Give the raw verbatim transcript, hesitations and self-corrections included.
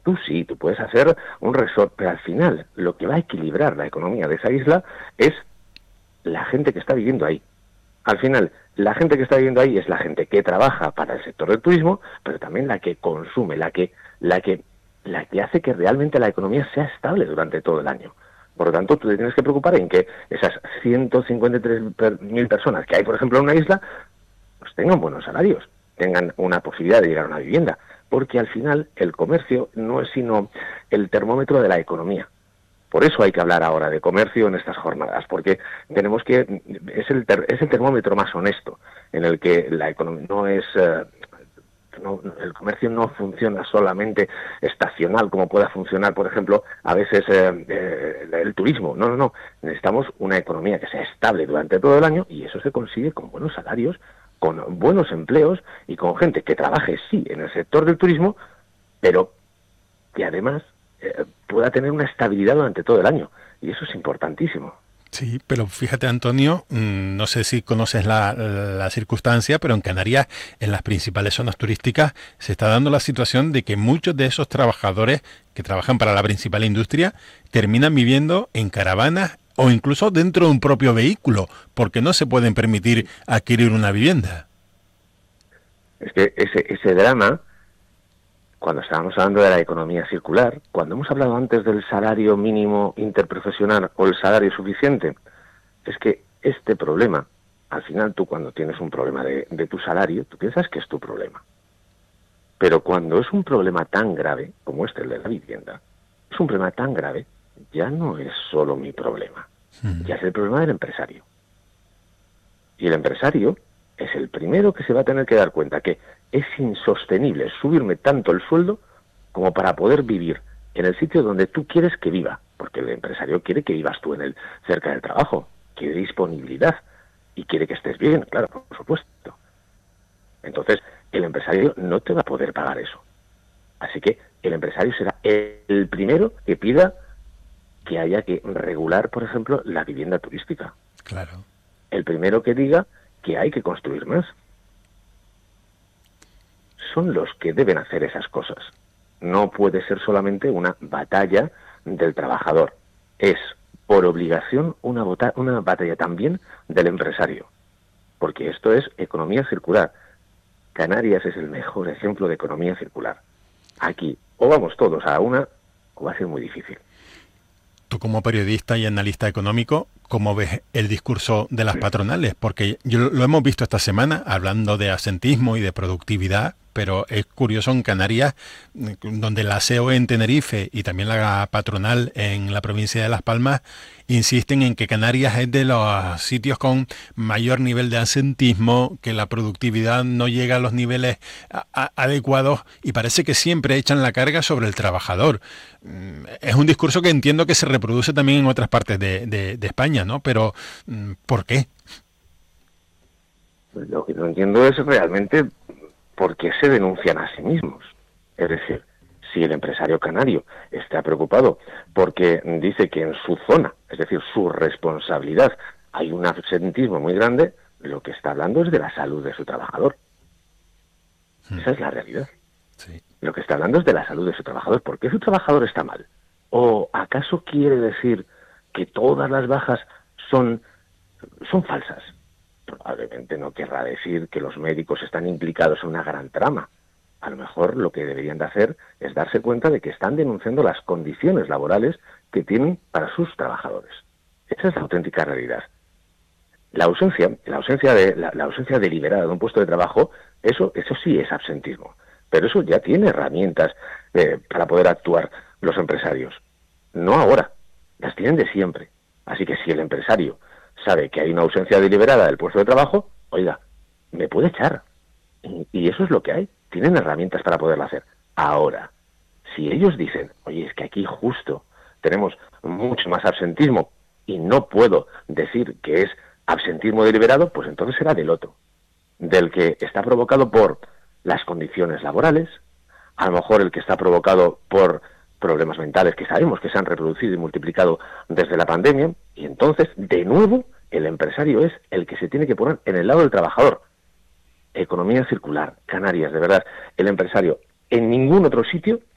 tú sí, tú puedes hacer un resort, pero al final lo que va a equilibrar la economía de esa isla es la gente que está viviendo ahí. Al final, la gente que está viviendo ahí es la gente que trabaja para el sector del turismo, pero también la que consume, la que, la que, la que hace que realmente la economía sea estable durante todo el año. Por lo tanto, tú te tienes que preocupar en que esas ciento cincuenta y tres mil personas que hay, por ejemplo, en una isla, pues tengan buenos salarios, tengan una posibilidad de llegar a una vivienda, porque al final el comercio no es sino el termómetro de la economía. Por eso hay que hablar ahora de comercio en estas jornadas, porque tenemos que es el ter, es el termómetro más honesto, en el que la economía no es eh, no, el comercio no funciona solamente estacional como pueda funcionar, por ejemplo, a veces eh, eh, el turismo. No, no, no. Necesitamos una economía que sea estable durante todo el año y eso se consigue con buenos salarios, con buenos empleos y con gente que trabaje, sí, en el sector del turismo, pero que además eh, pueda tener una estabilidad durante todo el año. Y eso es importantísimo. Sí, pero fíjate, Antonio, no sé si conoces la, la circunstancia, pero en Canarias, en las principales zonas turísticas, se está dando la situación de que muchos de esos trabajadores que trabajan para la principal industria terminan viviendo en caravanas o incluso dentro de un propio vehículo, porque no se pueden permitir adquirir una vivienda. Es que ese, ese drama, cuando estábamos hablando de la economía circular, cuando hemos hablado antes del salario mínimo interprofesional o el salario suficiente, es que este problema, al final tú cuando tienes un problema de, de tu salario, tú piensas que es tu problema. Pero cuando es un problema tan grave, como este, el de la vivienda, es un problema tan grave, ya no es solo mi problema, ya es el problema del empresario. Y el empresario es el primero que se va a tener que dar cuenta que es insostenible subirme tanto el sueldo como para poder vivir en el sitio donde tú quieres que viva, porque el empresario quiere que vivas tú en el cerca del trabajo, quiere disponibilidad y quiere que estés bien, claro, por supuesto. Entonces, el empresario no te va a poder pagar eso. Así que el empresario será el primero que pida que haya que regular, por ejemplo, la vivienda turística. Claro. El primero que diga que hay que construir más. Son los que deben hacer esas cosas. No puede ser solamente una batalla del trabajador. Es, por obligación, una, bota- una batalla también del empresario. Porque esto es economía circular. Canarias es el mejor ejemplo de economía circular. Aquí, o vamos todos a una, o va a ser muy difícil. Tú como periodista y analista económico, ¿cómo ves el discurso de las patronales? Porque yo lo hemos visto esta semana hablando de asentismo y de productividad, pero es curioso en Canarias, donde la C O E en Tenerife y también la patronal en la provincia de Las Palmas insisten en que Canarias es de los sitios con mayor nivel de asentismo, que la productividad no llega a los niveles a- a- adecuados y parece que siempre echan la carga sobre el trabajador. Es un discurso que entiendo que se reproduce también en otras partes de, de, de España, ¿no? Pero, ¿por qué? Lo que no entiendo es realmente por qué se denuncian a sí mismos. Es decir, si el empresario canario está preocupado porque dice que en su zona, es decir, su responsabilidad, hay un absentismo muy grande, lo que está hablando es de la salud de su trabajador. Esa es la realidad. Sí. Lo que está hablando es de la salud de su trabajador. ¿Por qué su trabajador está mal? ¿O acaso quiere decir que todas las bajas son, son falsas? Probablemente no querrá decir que los médicos están implicados en una gran trama. A lo mejor lo que deberían de hacer es darse cuenta de que están denunciando las condiciones laborales que tienen para sus trabajadores. Esa es la auténtica realidad. La ausencia, la ausencia de la, la ausencia deliberada de un puesto de trabajo, eso, eso sí es absentismo. Pero eso ya tiene herramientas eh, para poder actuar los empresarios. No ahora, las tienen de siempre. Así que si el empresario sabe que hay una ausencia deliberada del puesto de trabajo, oiga, me puede echar. Y, y eso es lo que hay. Tienen herramientas para poderlo hacer. Ahora, si ellos dicen, oye, es que aquí justo tenemos mucho más absentismo y no puedo decir que es absentismo deliberado, pues entonces será del otro, del que está provocado por las condiciones laborales, a lo mejor el que está provocado por problemas mentales que sabemos que se han reproducido y multiplicado desde la pandemia, y entonces, de nuevo, el empresario es el que se tiene que poner en el lado del trabajador. Economía circular, Canarias, de verdad, el empresario en ningún otro sitio